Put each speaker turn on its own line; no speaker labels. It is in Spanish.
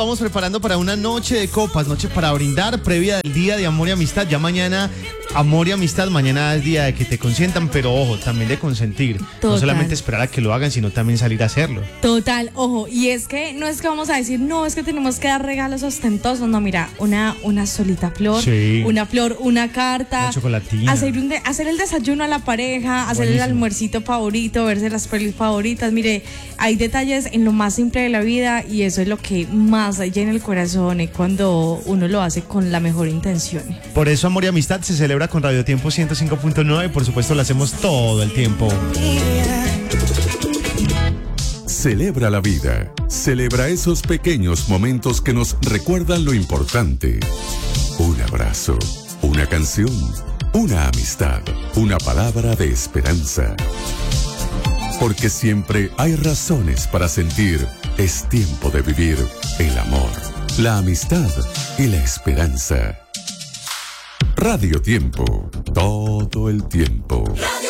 vamos preparando para una noche de copas, noche para brindar, previa del Día de Amor y Amistad. Ya mañana, amor y amistad, mañana es día de que te consientan, pero ojo, también de consentir.
Total.
No solamente esperar a que lo hagan, sino también salir a hacerlo.
Total, ojo, y es que no es que vamos a decir, no, es que tenemos que dar regalos ostentosos, no, mira, una solita flor,
Sí.
una carta,
Una chocolatina.
hacer el desayuno a la pareja, hacer el
Buenísimo.
almuercito favorito, verse las pelis favoritas, mire, hay detalles en lo más simple de la vida y eso es lo que más llena el corazón cuando uno lo hace con la mejor intención.
Por eso Amor y Amistad se celebra con Radio Tiempo 105.9 y por supuesto lo hacemos todo el tiempo.
Celebra la vida. Celebra esos pequeños momentos que nos recuerdan lo importante. Un abrazo, una canción, una amistad, una palabra de esperanza. Porque siempre hay razones para sentir. Es tiempo de vivir el amor, la amistad y la esperanza. Radio Tiempo, todo el tiempo.